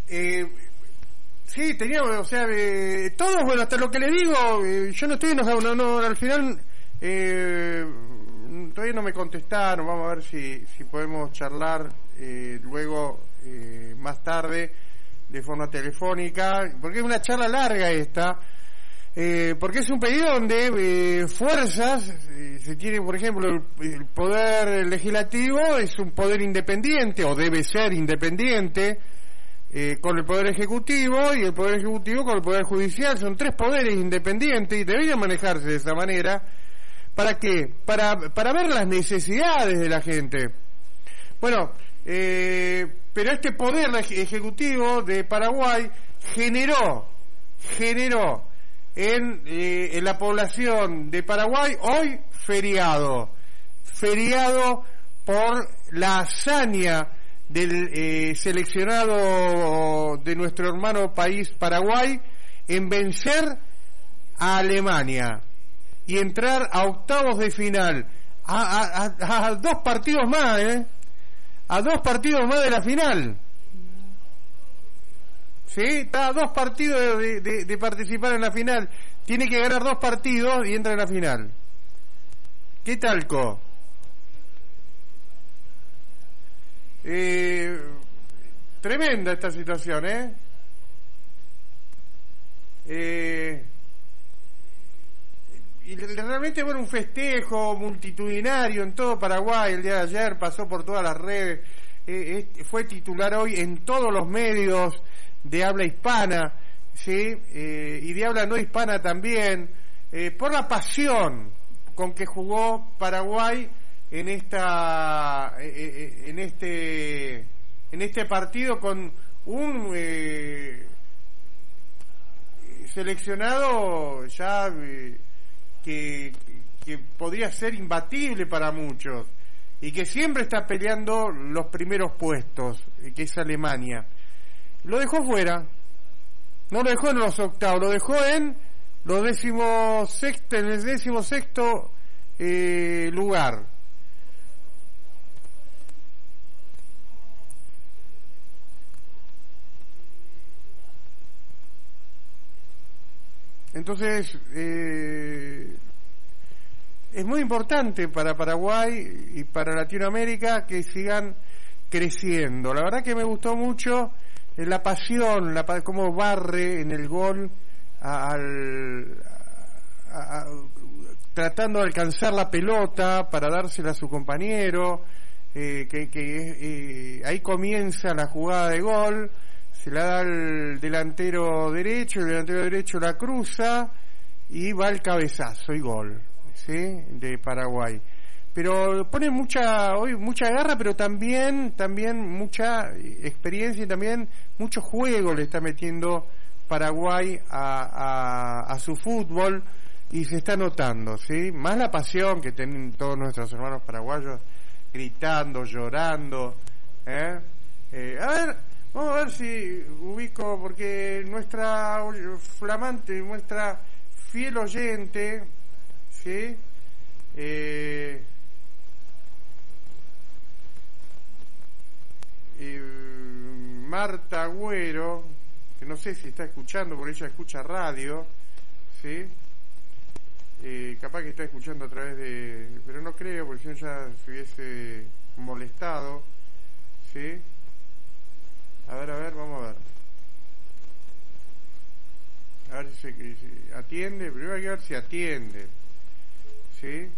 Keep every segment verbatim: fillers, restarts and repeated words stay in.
Eh, sí, teníamos, o sea, eh, todos, bueno, hasta lo que le digo, eh, yo no estoy enojado, no, no, al final, eh, todavía no me contestaron, vamos a ver si, si podemos charlar eh, luego, eh, más tarde, de forma telefónica, porque es una charla larga esta, eh, porque es un pedido donde eh, fuerzas, eh, se tiene, por ejemplo, el, el poder legislativo es un poder independiente, o debe ser independiente, eh, con el poder ejecutivo, y el poder ejecutivo con el poder judicial, son tres poderes independientes, y deberían manejarse de esa manera. ¿Para qué? Para, para ver las necesidades de la gente. Bueno, eh, pero este poder ejecutivo de Paraguay generó, generó en, eh, en la población de Paraguay hoy feriado, feriado por la hazaña del eh, seleccionado de nuestro hermano país Paraguay en vencer a Alemania y entrar a octavos de final, a, a, a, a dos partidos más, ¿eh? A dos partidos más de la final. ¿Sí? Está a dos partidos de, de, de participar en la final. Tiene que ganar dos partidos y entra en la final. ¿Qué tal, Co? Eh, tremenda esta situación, ¿eh? Eh... Y realmente, bueno, un festejo multitudinario en todo Paraguay el día de ayer, pasó por todas las redes, eh, eh, fue titular hoy en todos los medios de habla hispana, ¿sí? Eh, y de habla no hispana también, eh, por la pasión con que jugó Paraguay en esta, eh, en este, en este partido con un eh, seleccionado ya eh, Que, que podría ser imbatible para muchos y que siempre está peleando los primeros puestos, que es Alemania. Lo dejó fuera, no lo dejó en los octavos, lo dejó en los décimos sexto, en el décimo sexto eh, lugar. Entonces, eh, es muy importante para Paraguay y para Latinoamérica que sigan creciendo. La verdad que me gustó mucho eh, la pasión, la cómo barre en el gol a, al, a, a, tratando de alcanzar la pelota para dársela a su compañero, eh, que, que eh, ahí comienza la jugada de gol. Se la da al delantero derecho, el delantero derecho la cruza y va el cabezazo y gol, ¿sí? De Paraguay. Pero pone mucha hoy mucha garra, pero también también mucha experiencia y también mucho juego le está metiendo Paraguay a, a, a su fútbol y se está notando, ¿sí? Más la pasión que tienen todos nuestros hermanos paraguayos gritando, llorando, ¿eh? Eh, a ver, vamos a ver si ubico, porque nuestra flamante, nuestra fiel oyente, ¿sí? Eh, eh, Marta Agüero, que no sé si está escuchando, porque ella escucha radio, ¿sí? Eh, capaz que está escuchando a través de... pero no creo, porque si no ya se hubiese molestado, ¿sí? A ver, a ver, vamos a ver. A ver si, se, si atiende. Primero hay que ver si atiende. ¿Sí?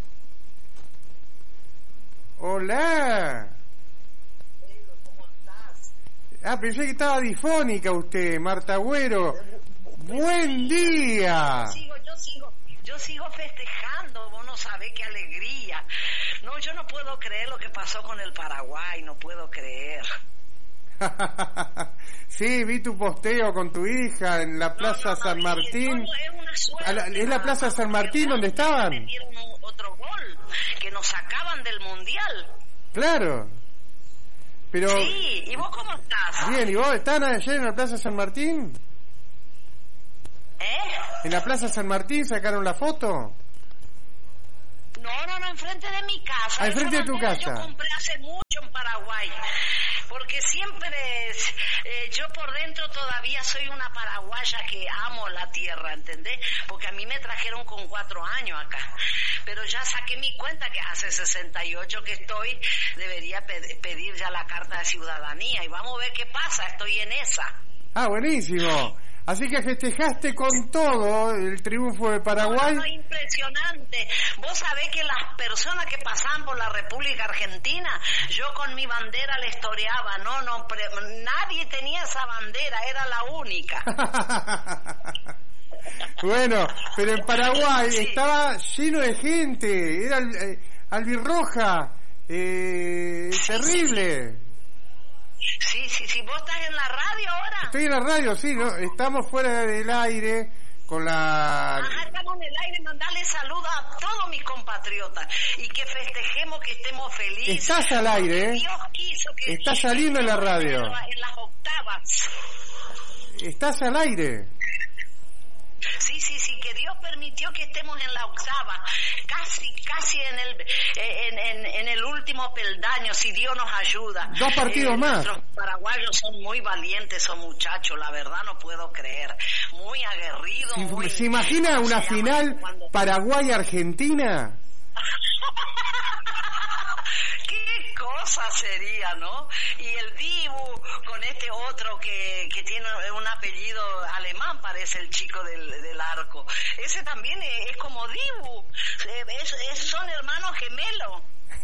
¡Hola! ¿Cómo estás? Ah, pensé que estaba difónica usted, Marta Agüero. ¡Buen día! Yo sigo, yo sigo, yo sigo festejando. Vos no sabés qué alegría. No, yo no puedo creer lo que pasó con el Paraguay. No puedo creer. Sí, vi tu posteo con tu hija en la Plaza no, no, no, San Martín. No, es una suerte, la, ¿Es la Plaza San Martín donde estaban? Metieron otro gol, que nos sacaban del Mundial. Claro. Pero... Sí, ¿y vos cómo estás? Bien, ¿y vos están ayer en la Plaza San Martín? ¿Eh? ¿En la Plaza San Martín sacaron la foto? No, no, no, enfrente de mi casa. Al frente de tu casa. Yo compré hace mucho en Paraguay. Porque siempre, eh, yo por dentro todavía soy una paraguaya que amo la tierra, ¿entendés? Porque a mí me trajeron con cuatro años acá. Pero ya saqué mi cuenta que hace sesenta y ocho que estoy, debería pe- pedir ya la carta de ciudadanía. Y vamos a ver qué pasa, estoy en esa. Ah, buenísimo. Así que festejaste con todo el triunfo de Paraguay. No, no, impresionante. Vos sabés que las personas que pasaban por la República Argentina, yo con mi bandera les toreaba. No, no, pre- nadie tenía esa bandera, era la única. Bueno, pero en Paraguay Sí. estaba lleno de gente. Era eh, albirroja. Eh, Sí, terrible. Sí, sí, sí. ¿Vos estás en la radio ahora? Estoy en la radio, sí, ¿no? Estamos fuera del aire con la... Ajá, estamos en el aire, mandarle saludos a todos mis compatriotas y que festejemos, que estemos felices. Estás al aire, ¿eh? Dios quiso que Estás saliendo en la radio. En, la- en las octavas. Estás al aire. Sí, sí, sí, que Dios permitió que estemos en la octava, casi, casi en el, en, en, en el último peldaño, si Dios nos ayuda. Dos partidos eh, más. Nuestros paraguayos son muy valientes, son muchachos, la verdad no puedo creer, muy aguerridos. ¿Se, muy, ¿se imagina ¿cómo una se llama? final Cuando- Paraguay-Argentina? Qué cosa sería, ¿no? Y el Dibu con este otro que, que tiene un apellido alemán, parece el chico del, del arco. Ese también es, es como Dibu, es, es, son hermanos gemelos.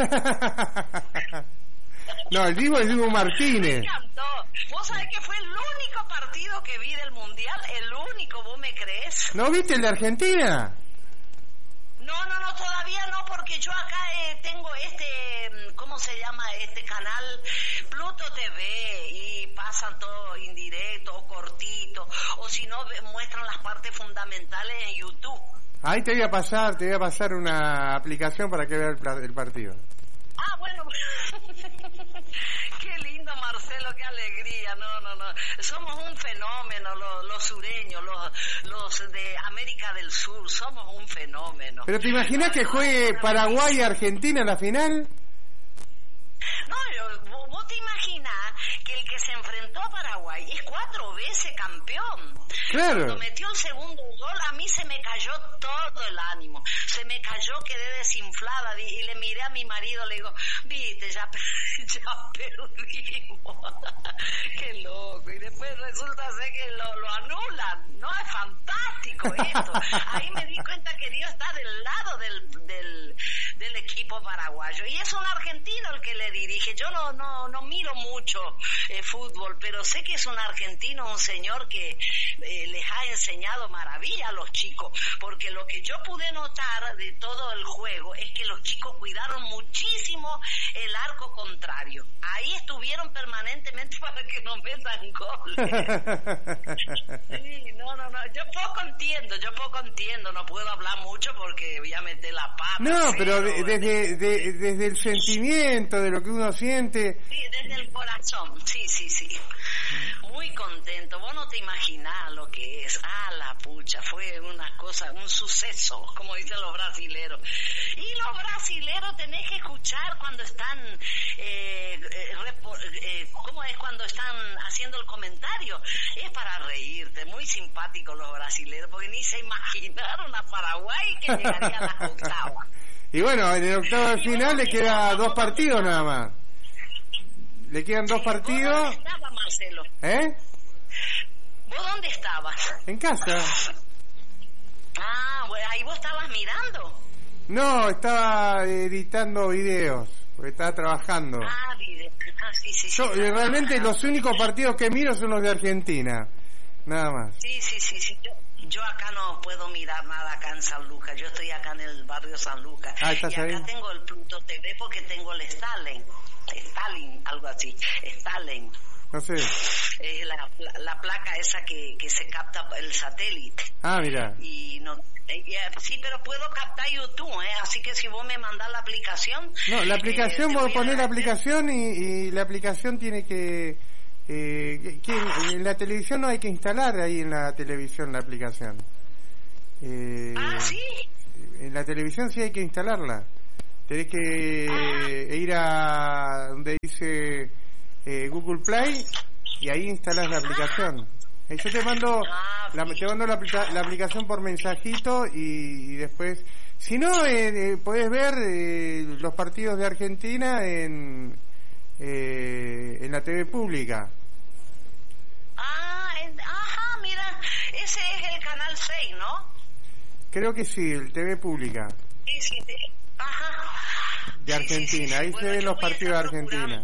No, el Dibu es Dibu Me Martínez. encantó. Vos sabés que fue el único partido que vi del Mundial, el único, ¿vos me crees? ¿No viste el de Argentina? No, no, no, todavía no, porque yo acá eh, tengo este, ¿cómo se llama? Este canal, Pluto T V, y pasan todo indirecto o cortito, o si no, ve- muestran las partes fundamentales en YouTube. Ahí te voy a pasar, te voy a pasar una aplicación para que veas el, pla- el partido. Ah, bueno, qué lindo, Marcelo, qué alegría, no, no, no, somos un fenómeno, los, los sureños, los, los de América del Sur, somos un fenómeno. ¿Pero te imaginas que juegue Paraguay y Argentina en la final? No, yo- vos, vos te imaginás que el que se enfrentó a Paraguay es cuatro veces campeón. Claro. Cuando metió el segundo gol, a mí se me cayó todo el ánimo. Se me cayó, quedé desinflada y le miré a mi marido, le digo, viste, ya, ya perdimos. Qué loco. Y después resulta ser que lo, lo anulan. No, es fantástico esto. Ahí me di cuenta que Dios está del lado del, del, del equipo paraguayo. Y es un argentino el que le dirige. Yo no, no, no miro mucho eh, fútbol, pero sé que es un argentino, un señor que eh, les ha enseñado maravilla a los chicos, porque lo que yo pude notar de todo el juego es que los chicos cuidaron muchísimo el arco contrario. Ahí estuvieron permanentemente para que no metan goles. Sí, no, no, no, yo poco entiendo, yo poco entiendo, no puedo hablar mucho porque voy a meter la pata. No, ¿sí? pero de- desde, de- desde el sentimiento, de lo que uno siente... Sí, desde el corazón, sí, sí, sí. Muy contento, vos no te imaginás lo que es. Ah, la pucha, fue una cosa, un suceso, como dicen los brasileros. Y los brasileros tenés que escuchar cuando están, eh, eh, repo- eh, ¿cómo es cuando están haciendo el comentario? Es para reírte, muy simpáticos los brasileros, porque ni se imaginaron a Paraguay que llegaría a las octavas. Y bueno, en el octavo de final le queda dos partidos nada más. Le quedan dos Sí, partidos. ¿Vos dónde estabas, Marcelo? ¿Eh? ¿Vos dónde estabas? En casa. Ah, bueno, ahí vos estabas mirando. No, estaba editando videos, porque estaba trabajando. Ah, video. Ah, sí, sí, sí. Yo eh, realmente los únicos partidos que miro son los de Argentina, nada más. Sí, sí, sí, sí. Yo, yo acá no puedo mirar nada acá en San Lucas. Yo estoy acá en el barrio San Lucas. Ah, ¿estás y acá ahí? tengo el Pluto T V porque tengo el Stalin. Stalin, algo así. Stalin. No sé. Es la, la, la placa esa que, que se capta el satélite. Ah, mira. Y no, eh, sí, pero puedo captar YouTube, ¿eh? Así que si vos me mandás la aplicación... No, la aplicación, eh, te vos voy a ponés la agradecer. aplicación y, y la aplicación tiene que... Eh, que- que en la televisión no hay que instalar ahí en la televisión la aplicación. Eh, Ah, sí. En la televisión sí hay que instalarla. tenés que eh, ir a donde dice eh, Google Play y ahí instalás la aplicación. Eh, yo te mando la, te mando la, la aplicación por mensajito y, y después, si no, eh, eh, podés ver eh, los partidos de Argentina en eh, en la T V pública. Ah, en, ajá, mira, ese es el canal seis, ¿no? Creo que sí, el T V pública. Sí, sí, sí. Ajá. De Argentina, sí, sí, sí. Ahí bueno, se ven los partidos de Argentina.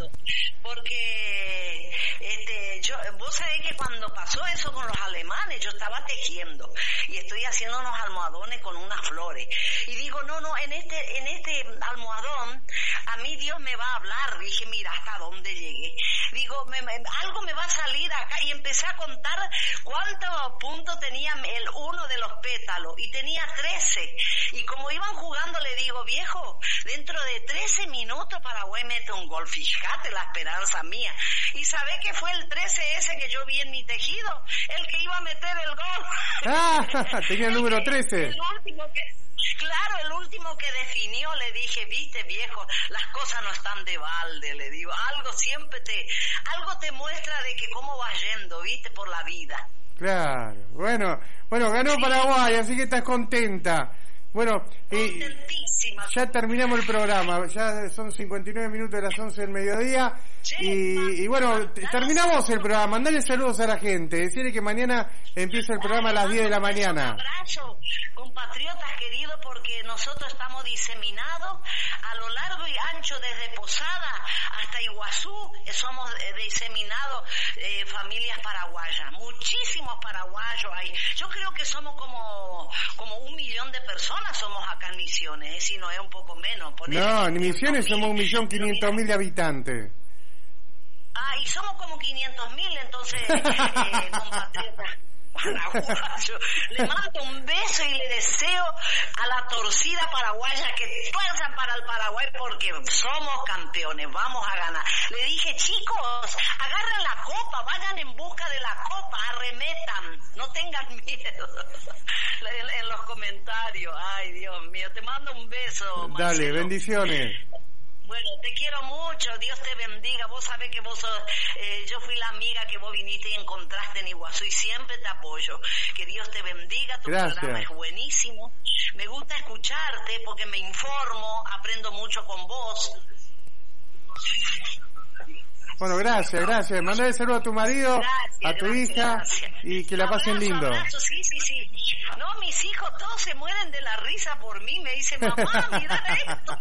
Porque este, yo, vos sabés que cuando pasó eso con los alemanes, yo estaba tejiendo y estoy haciendo unos almohadones con unas flores. Y digo, no, no, en este, en este almohadón, a mí Dios me va a hablar. Dije, mira, hasta dónde llegué. Digo, me, me, algo me va a salir acá y empecé a contar cuántos puntos tenía el uno de los pétalos y tenía trece. Y como iban jugando, le digo, viejo, dentro de trece minutos Paraguay mete un gol. Fíjate la esperanza mía. ¿Y sabés que fue el trece ese que yo vi en mi tejido? El que iba a meter el gol. Ah, tenía el número trece. El último que... Claro, el último que definió, le dije, viste viejo, las cosas no están de balde, le digo, algo siempre te, algo te muestra de que cómo vas yendo, viste, por la vida. Claro, bueno, bueno, ganó sí. Paraguay, así que estás contenta. Bueno, eh, ya terminamos el programa, ya son cincuenta y nueve minutos de las once del mediodía. Sí, y, y bueno, terminamos el programa. Mandale saludos a la gente, decirle que mañana empieza el programa a las diez de la mañana. Un abrazo, compatriotas queridos, porque nosotros estamos diseminados a lo largo y ancho desde Posada hasta Iguazú, somos diseminados eh, familias paraguayas, muchísimos paraguayos hay. Yo creo que somos como como un millón de personas somos acá en Misiones, ¿eh? Si no es un poco menos. No, en Misiones somos un millón quinientos mil de habitantes. Ah, y somos como quinientos mil, entonces, eh, compatriotas paraguayos. Le mando un beso y le deseo a la torcida paraguaya que tuerzan para el Paraguay porque somos campeones, vamos a ganar. Le dije, chicos, agarren la copa, vayan en busca de la copa, arremetan, no tengan miedo. En, en los comentarios, ay Dios mío, te mando un beso, Marcelo. Dale, bendiciones. Bueno, te quiero mucho, Dios te bendiga. Vos sabés que vos sos, eh, yo fui la amiga que vos viniste y encontraste en Iguazú y siempre te apoyo. Que Dios te bendiga, tu Gracias. programa es buenísimo. Me gusta escucharte porque me informo, aprendo mucho con vos. Bueno, gracias, gracias. Mandale saludo a tu marido, gracias, a tu gracias, hija gracias. Y que la pasen abrazo, lindo. Abrazo, sí, sí, sí. No, mis hijos todos se mueren de la risa por mí. Me dicen, mamá, mira esto.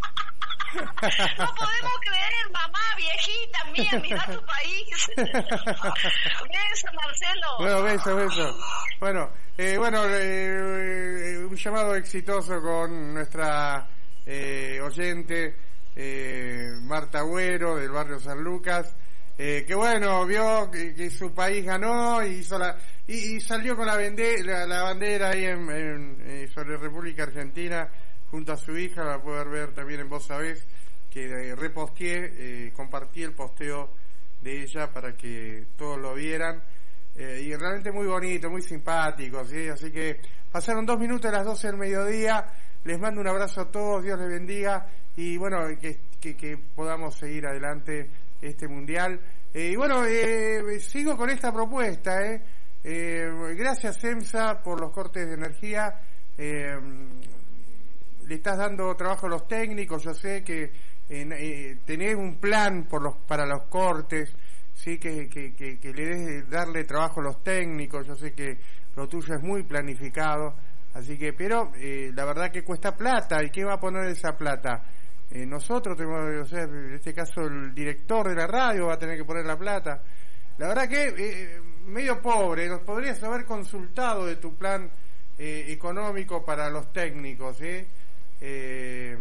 No podemos creer, mamá, viejita mía, mira tu país. Beso, Marcelo. Bueno, beso, beso. Bueno, eh, bueno, eh, un llamado exitoso con nuestra eh, oyente eh, Marta Agüero del barrio San Lucas, eh, que bueno, vio que, que su país ganó y hizo la y, y salió con la, bende, la, la bandera ahí en, en, eh, sobre República Argentina junto a su hija. La poder ver también en Vos Sabés, que eh, reposteé, eh, compartí el posteo de ella para que todos lo vieran, eh, y realmente muy bonito, muy simpático, ¿sí? Así que pasaron dos minutos a las doce del mediodía. Les mando un abrazo a todos, Dios les bendiga y bueno, que, que, que podamos seguir adelante este mundial. Eh, y bueno, eh, sigo con esta propuesta, eh. Eh, gracias EMSA por los cortes de energía. Eh, le estás dando trabajo a los técnicos, yo sé que eh, eh, tenés un plan por los para los cortes, sí, que, que, que, que le des darle trabajo a los técnicos. Yo sé que lo tuyo es muy planificado, así que, pero eh, la verdad que cuesta plata. ¿Y qué va a poner esa plata? Eh, nosotros tenemos, o sea, en este caso el director de la radio va a tener que poner la plata. La verdad que eh, medio pobre. Nos podrías haber consultado de tu plan eh, económico para los técnicos, ¿eh? Eh,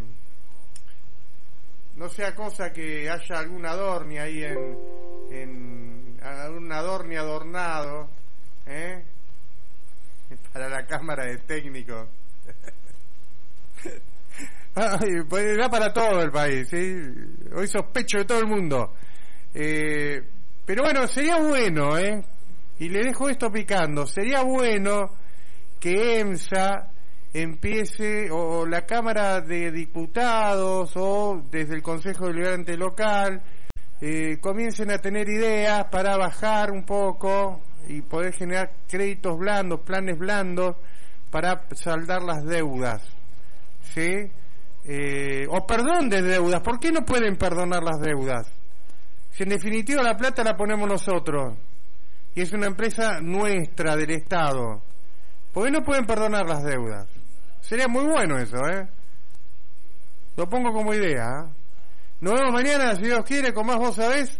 no sea cosa que haya algún adorni ahí en, en algún adorni adornado, ¿eh? Para la cámara de técnicos. Ay, pues da para todo el país, ¿sí? Hoy sospecho de todo el mundo. Eh, pero bueno, sería bueno, ¿eh? Y le dejo esto picando. Sería bueno que EMSA empiece, o la Cámara de Diputados o desde el Consejo Deliberante local eh, comiencen a tener ideas para bajar un poco y poder generar créditos blandos, planes blandos para saldar las deudas, ¿sí? Eh, o perdón de deudas. ¿Por qué no pueden perdonar las deudas? Si en definitiva la plata la ponemos nosotros y es una empresa nuestra, del Estado, ¿por qué no pueden perdonar las deudas? Sería muy bueno eso, ¿eh? Lo pongo como idea, ¿eh? Nos vemos mañana, si Dios quiere, con más Vos Sabés.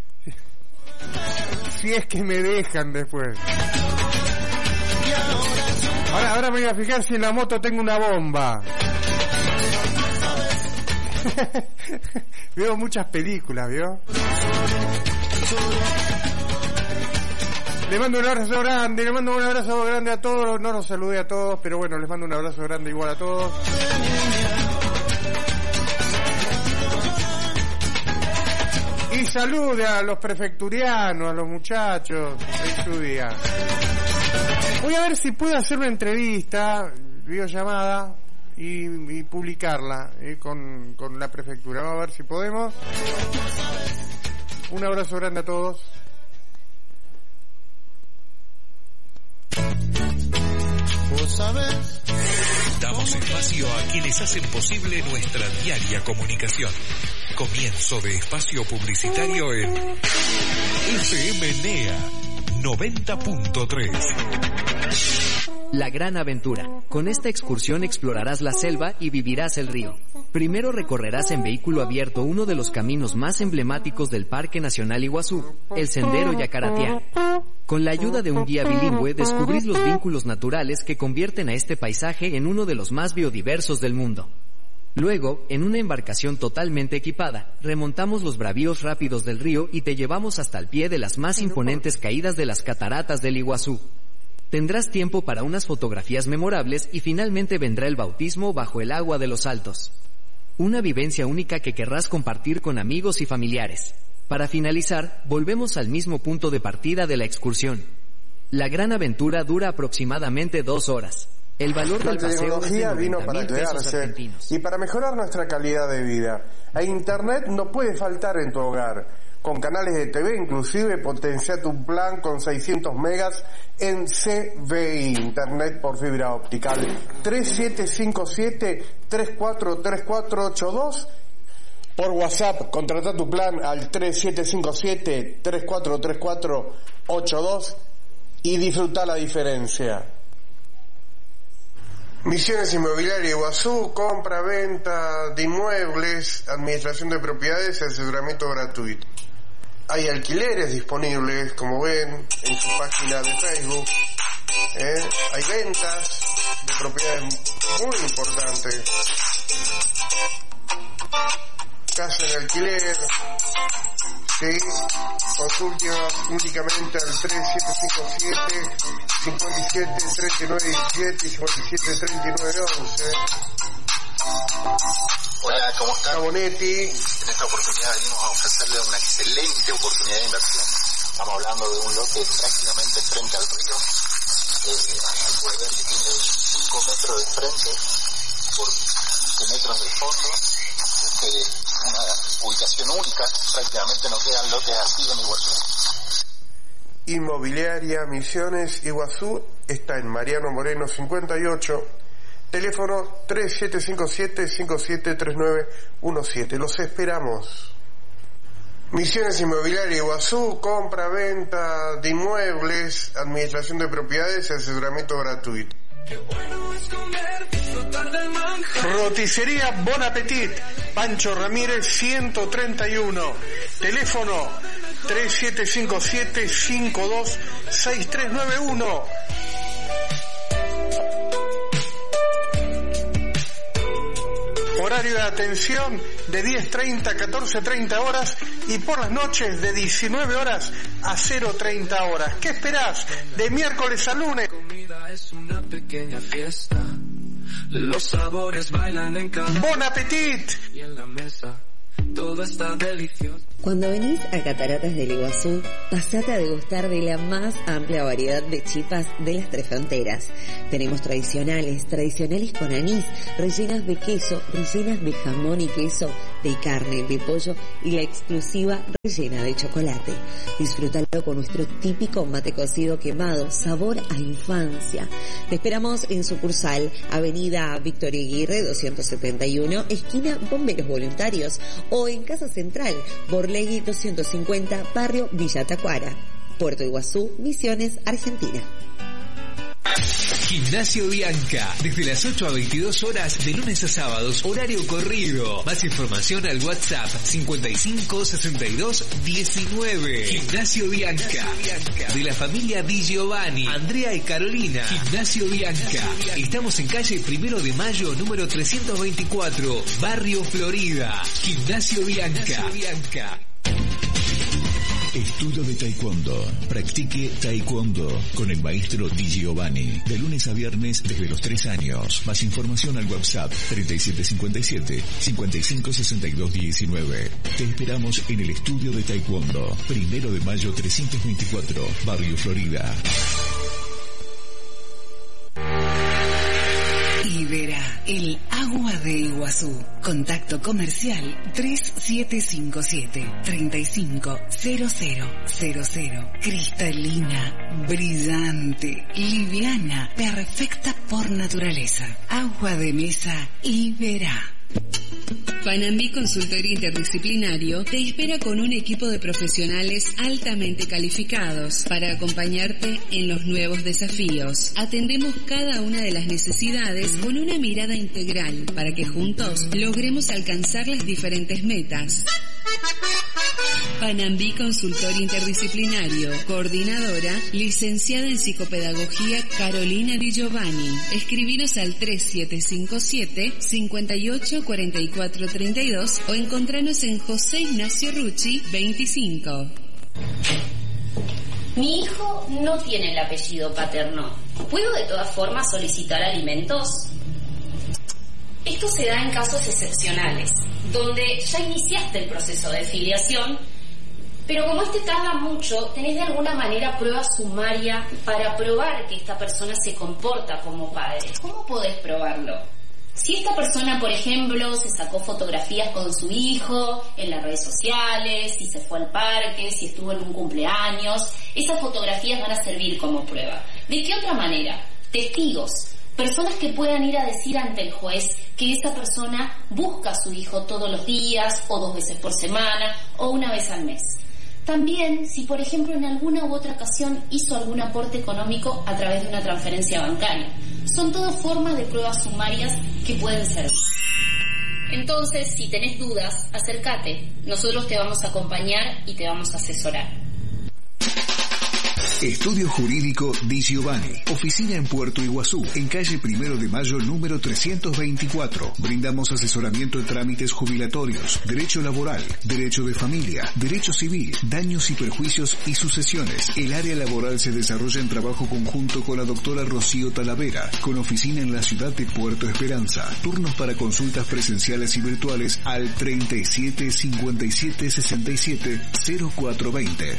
Si es que me dejan después. Ahora, ahora me voy a fijar si en la moto tengo una bomba. Veo muchas películas, ¿vio? Le mando un abrazo grande, le mando un abrazo grande a todos. No los saludé a todos, pero bueno, les mando un abrazo grande igual a todos. Y salude a los prefecturianos, a los muchachos en su día. Voy a ver si puedo hacer una entrevista, videollamada, y, y publicarla eh, con, con la prefectura. Vamos a ver si podemos. Un abrazo grande a todos. Damos espacio a quienes hacen posible nuestra diaria comunicación. Comienzo de espacio publicitario en F M N E A noventa punto tres. La gran aventura. Con esta excursión explorarás la selva y vivirás el río. Primero recorrerás en vehículo abierto uno de los caminos más emblemáticos del Parque Nacional Iguazú, el Sendero Yacarateá. Con la ayuda de un guía bilingüe descubrís los vínculos naturales que convierten a este paisaje en uno de los más biodiversos del mundo. Luego, en una embarcación totalmente equipada, remontamos los bravíos rápidos del río y te llevamos hasta el pie de las más imponentes caídas de las cataratas del Iguazú. Tendrás tiempo para unas fotografías memorables y finalmente vendrá el bautismo bajo el agua de los Altos. Una vivencia única que querrás compartir con amigos y familiares. Para finalizar, volvemos al mismo punto de partida de la excursión. La gran aventura dura aproximadamente dos horas. El valor del paseo es de vino para quedarse y para mejorar nuestra calidad de vida. E Internet no puede faltar en tu hogar. Con canales de T V, inclusive, potencia tu plan con seiscientos megas en C V I, Internet por fibra óptica. tres siete cinco siete, tres cuatro tres cuatro ocho dos. Por WhatsApp, contrata tu plan al tres siete cinco siete, tres cuatro tres cuatro ocho dos y disfruta la diferencia. Misiones Inmobiliarias Iguazú, compra, venta de inmuebles, administración de propiedades y asesoramiento gratuito. Hay alquileres disponibles, como ven, en su página de Facebook. ¿eh? Hay ventas de propiedades muy importantes. Casa en alquiler. Sí, consulte únicamente al tres siete cinco siete, cinco siete, tres nueve uno siete y cinco siete, tres nueve once. Hola, ¿cómo están? Bonetti. En esta oportunidad venimos a ofrecerle una excelente oportunidad de inversión. Estamos hablando de un lote prácticamente frente al río. Eh, puede ver que tiene cinco metros de frente por cinco metros de fondo. Es una ubicación única. Prácticamente no quedan lotes así en Iguazú. Inmobiliaria Misiones Iguazú está en Mariano Moreno cincuenta y ocho. Teléfono tres siete cinco siete, cinco siete tres nueve uno siete. Los esperamos. Misiones Inmobiliaria Iguazú, compra, venta de inmuebles, administración de propiedades y asesoramiento gratuito. Roticería Bon Appetit, Pancho Ramírez ciento treinta y uno. Teléfono tres siete cinco siete, cinco dos seis tres nueve uno. Horario de atención de diez treinta a catorce treinta horas y por las noches de diecinueve horas a cero treinta horas. ¿Qué esperás? De miércoles a lunes. La comida es una pequeña fiesta. Los sabores bailan en cada... Bon Appetit. Y en la mesa todo está delicioso. Cuando venís a Cataratas del Iguazú, pasate a degustar de la más amplia variedad de chipas de las tres fronteras. Tenemos tradicionales, tradicionales con anís, rellenas de queso, rellenas de jamón y queso, de carne, de pollo y la exclusiva rellena de chocolate. Disfrútalo con nuestro típico mate cocido quemado, sabor a infancia. Te esperamos en sucursal, Avenida Victoria Aguirre doscientos setenta y uno, esquina Bomberos Voluntarios, o en Casa Central, Borlegui doscientos cincuenta, barrio Villa Tacuara, Puerto Iguazú, Misiones, Argentina. Gimnasio Bianca, desde las ocho a veintidós horas de lunes a sábados, horario corrido. Más información al WhatsApp cincuenta y cinco sesenta y dos diecinueve. Gimnasio Bianca, de la familia Di Giovanni, Andrea y Carolina. Gimnasio Bianca. Estamos en calle Primero de Mayo, número trescientos veinticuatro, Barrio Florida. Gimnasio Bianca. Estudio de Taekwondo. Practique Taekwondo con el maestro Di Giovanni. De lunes a viernes desde los tres años. Más información al WhatsApp treinta y siete cincuenta y siete, cincuenta y cinco sesenta y dos diecinueve. Te esperamos en el Estudio de Taekwondo. Primero de Mayo trescientos veinticuatro, Barrio Florida. Ibera, el agua de Iguazú. Contacto comercial tres siete cinco siete, tres cinco cero cero cero cero. Cristalina, brillante, liviana, perfecta por naturaleza. Agua de mesa Ibera. Panambí Consultorio Interdisciplinario te espera con un equipo de profesionales altamente calificados para acompañarte en los nuevos desafíos. Atendemos cada una de las necesidades con una mirada integral para que juntos logremos alcanzar las diferentes metas. Panambí Consultorio Interdisciplinario. Coordinadora, licenciada en Psicopedagogía Carolina Di Giovanni. Escribinos al tres siete cinco siete, cinco ocho cuatro cuatro tres dos o encontranos en José Ignacio Rucci veinticinco. Mi hijo no tiene el apellido paterno. ¿Puedo de todas formas solicitar alimentos? Esto se da en casos excepcionales, donde ya iniciaste el proceso de filiación, pero como este tarda mucho, tenés de alguna manera prueba sumaria para probar que esta persona se comporta como padre. ¿Cómo podés probarlo? Si esta persona, por ejemplo, se sacó fotografías con su hijo en las redes sociales, si se fue al parque, si estuvo en un cumpleaños, esas fotografías van a servir como prueba. ¿De qué otra manera? Testigos, personas que puedan ir a decir ante el juez que esa persona busca a su hijo todos los días, o dos veces por semana, o una vez al mes. También, si por ejemplo en alguna u otra ocasión hizo algún aporte económico a través de una transferencia bancaria. Son todas formas de pruebas sumarias que pueden servir. Entonces, si tenés dudas, acércate. Nosotros te vamos a acompañar y te vamos a asesorar. Estudio Jurídico Di Giovanni. Oficina en Puerto Iguazú, en calle Primero de Mayo, número trescientos veinticuatro. Brindamos asesoramiento en trámites jubilatorios, derecho laboral, derecho de familia, derecho civil, daños y perjuicios y sucesiones. El área laboral se desarrolla en trabajo conjunto con la doctora Rocío Talavera, con oficina en la ciudad de Puerto Esperanza. Turnos para consultas presenciales y virtuales al treinta y siete cincuenta y siete sesenta y siete cero cuatro veinte.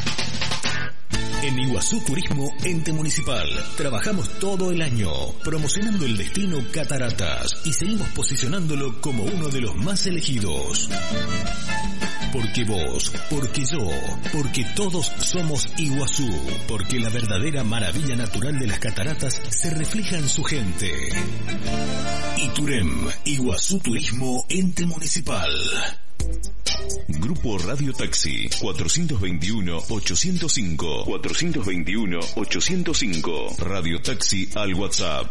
En Iguazú Turismo Ente Municipal trabajamos todo el año promocionando el destino Cataratas y seguimos posicionándolo como uno de los más elegidos. Porque vos, porque yo, porque todos somos Iguazú, porque la verdadera maravilla natural de las cataratas se refleja en su gente. Iturem, Iguazú Turismo Ente Municipal. Grupo Radio Taxi cuatrocientos veintiuno ochocientos cinco, cuatrocientos veintiuno ochocientos cinco. Radio Taxi al WhatsApp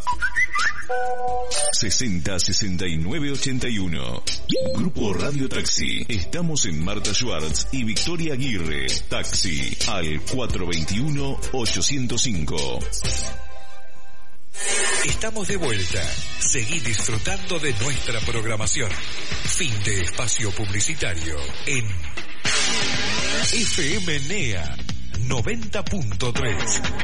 sesenta sesenta y nueve ochenta y uno. Grupo Radio Taxi. Estamos en Marta Schwartz y Victoria Aguirre. Taxi al cuatrocientos veintiuno ochocientos cinco. Estamos de vuelta. Seguí disfrutando de nuestra programación. Fin de espacio publicitario en F M N E A noventa punto tres.